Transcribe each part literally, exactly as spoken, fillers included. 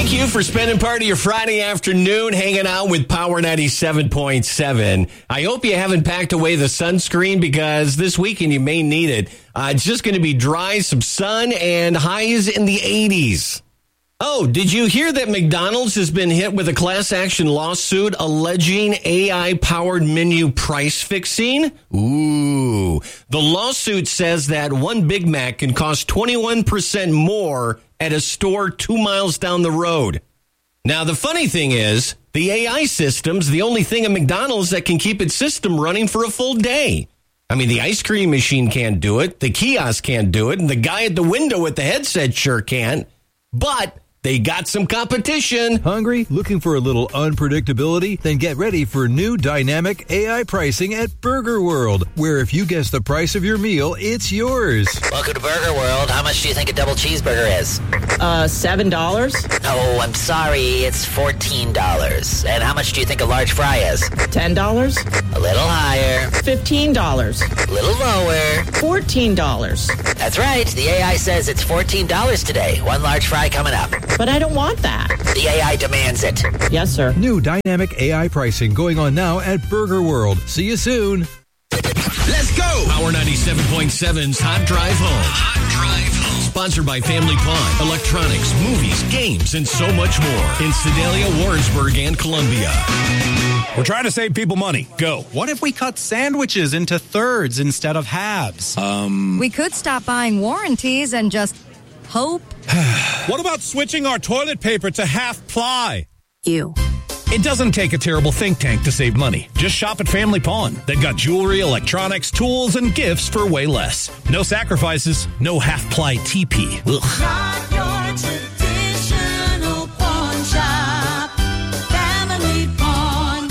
Thank you for spending part of your Friday afternoon hanging out with Power ninety-seven point seven. I hope you haven't packed away the sunscreen because this weekend you may need it. Uh, it's just going to be dry, some sun, and highs in the eighties. Oh, did you hear that McDonald's has been hit with a class action lawsuit alleging A I-powered menu price fixing? Ooh. The lawsuit says that one Big Mac can cost twenty-one percent more at a store two miles down the road. Now, the funny thing is, the A I system's the only thing at McDonald's that can keep its system running for a full day. I mean, the ice cream machine can't do it, the kiosk can't do it, and the guy at the window with the headset sure can't. But they got some competition. Hungry? Looking for a little unpredictability? Then get ready for new dynamic A I pricing at Burger World, where if you guess the price of your meal, it's yours. Welcome to Burger World. How much do you think a double cheeseburger is? Uh, seven dollars. Oh, I'm sorry. It's fourteen dollars. And how much do you think a large fry is? ten dollars. A little higher. fifteen dollars. A little lower. fourteen dollars. That's right. The A I says it's fourteen dollars today. One large fry coming up. But I don't want that. The A I demands it. Yes, sir. New dynamic A I pricing going on now at Burger World. See you soon. Let's go! Power ninety-seven point seven's Hot Drive Home. Hot Drive Home. Sponsored by Family Pawn, electronics, movies, games, and so much more. In Sedalia, Warrensburg, and Columbia. We're trying to save people money. Go. What if we cut sandwiches into thirds instead of halves? Um. We could stop buying warranties and just hope. What about switching our toilet paper to half ply? You. It doesn't take a terrible think tank to save money. Just shop at Family Pawn. They've got jewelry, electronics, tools, and gifts for way less. No sacrifices, no half-ply T P. Ugh. Not your traditional pawn shop. Family Pawn.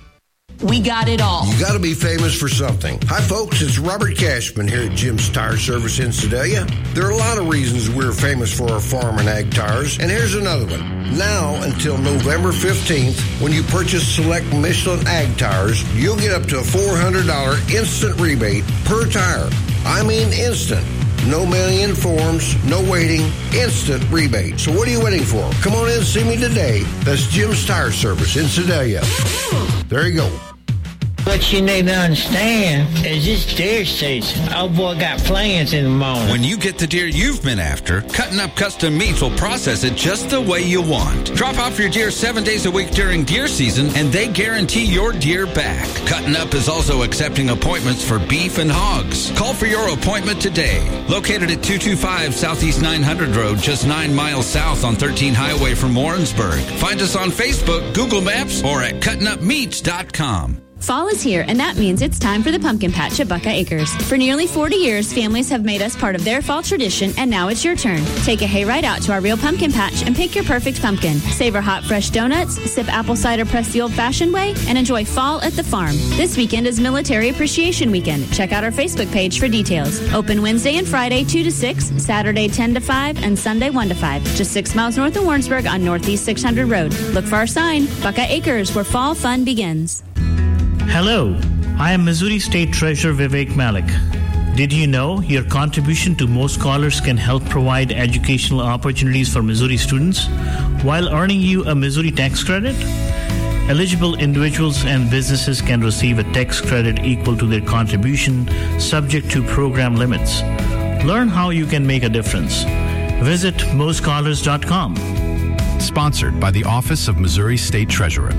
We got it all. You got to be famous for something. Hi, folks. It's Robert Cashman here at Jim's Tire Service in Sedalia. There are a lot of reasons we're famous for our farm and ag tires, and here's another one. Now until November fifteenth, when you purchase select Michelin ag tires, you'll get up to a four hundred dollars instant rebate per tire. I mean instant. No mailing in forms, no waiting, instant rebate. So what are you waiting for? Come on in and see me today. That's Jim's Tire Service in Sedalia. There you go. What you need to understand is this deer season. Old boy got plans in the morning. When you get the deer you've been after, Cutting Up Custom Meats will process it just the way you want. Drop off your deer seven days a week during deer season, and they guarantee your deer back. Cutting Up is also accepting appointments for beef and hogs. Call for your appointment today. Located at two two five Southeast nine hundred Road, just nine miles south on thirteen Highway from Warrensburg. Find us on Facebook, Google Maps, or at cutting up meats dot com. Fall is here, and that means it's time for the pumpkin patch at Buckeye Acres. For nearly forty years, families have made us part of their fall tradition, and now it's your turn. Take a hayride out to our real pumpkin patch and pick your perfect pumpkin. Savor hot, fresh donuts, sip apple cider pressed the old-fashioned way, and enjoy fall at the farm. This weekend is Military Appreciation Weekend. Check out our Facebook page for details. Open Wednesday and Friday, two to six, Saturday, ten to five, and Sunday, one to five. Just six miles north of Warrensburg on Northeast six hundred Road. Look for our sign, Buckeye Acres, where fall fun begins. Hello, I am Missouri State Treasurer Vivek Malik. Did you know your contribution to Mo Scholars can help provide educational opportunities for Missouri students while earning you a Missouri tax credit? Eligible individuals and businesses can receive a tax credit equal to their contribution, subject to program limits. Learn how you can make a difference. Visit mo scholars dot com. Sponsored by the Office of Missouri State Treasurer.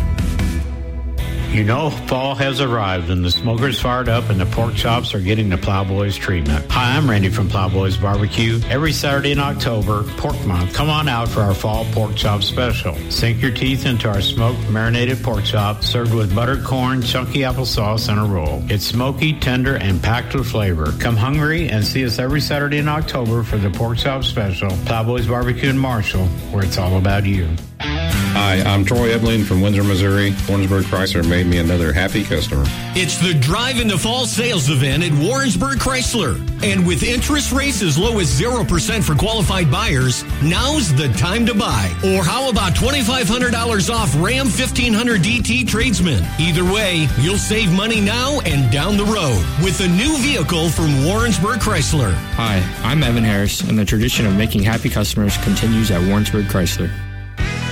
You know, fall has arrived and the smoker's fired up and the pork chops are getting the Plowboys treatment. Hi, I'm Randy from Plowboys Barbecue. Every Saturday in October, Pork Month, come on out for our fall pork chop special. Sink your teeth into our smoked marinated pork chop served with buttered corn, chunky applesauce, and a roll. It's smoky, tender, and packed with flavor. Come hungry and see us every Saturday in October for the pork chop special. Plowboys Barbecue in Marshall, where it's all about you. Hi, I'm Troy Ebling from Windsor, Missouri. Warrensburg Chrysler made me another happy customer. It's the Drive into Fall sales event at Warrensburg Chrysler. And with interest rates as low as zero percent for qualified buyers, now's the time to buy. Or how about twenty-five hundred dollars off Ram fifteen hundred D T Tradesman? Either way, you'll save money now and down the road with a new vehicle from Warrensburg Chrysler. Hi, I'm Evan Harris, and the tradition of making happy customers continues at Warrensburg Chrysler.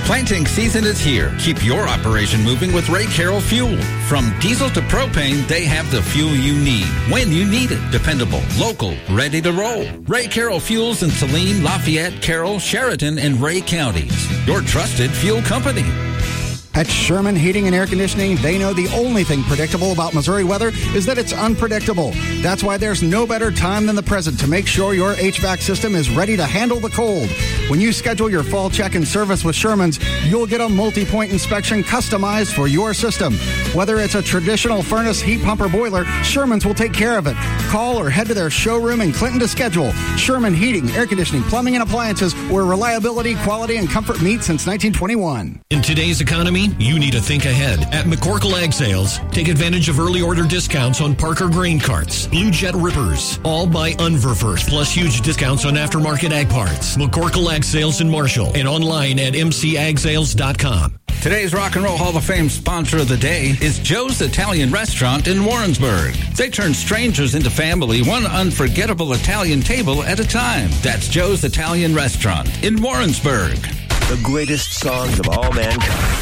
Planting season is here. Keep your operation moving with Ray Carroll Fuel. From diesel to propane, they have the fuel you need when you need it. Dependable, local, ready to roll. Ray Carroll Fuels in Saline, Lafayette, Carroll, Sheridan, and Ray counties. Your trusted fuel company. At Sherman Heating and Air Conditioning, they know the only thing predictable about Missouri weather is that it's unpredictable. That's why there's no better time than the present to make sure your H V A C system is ready to handle the cold. When you schedule your fall check and service with Sherman's, you'll get a multi-point inspection customized for your system. Whether it's a traditional furnace, heat pump, or boiler, Sherman's will take care of it. Call or head to their showroom in Clinton to schedule. Sherman Heating, Air Conditioning, Plumbing, and Appliances, where reliability, quality, and comfort meet since nineteen twenty-one. In today's economy, you need to think ahead. At McCorkle Ag Sales, take advantage of early order discounts on Parker grain carts, Blue Jet rippers, all by Unverfert, plus huge discounts on aftermarket ag parts. McCorkle Ag Sales in Marshall and online at m c ag sales dot com. Today's Rock and Roll Hall of Fame sponsor of the day is Joe's Italian Restaurant in Warrensburg. They turn strangers into family, one unforgettable Italian table at a time. That's Joe's Italian Restaurant in Warrensburg. The greatest songs of all mankind.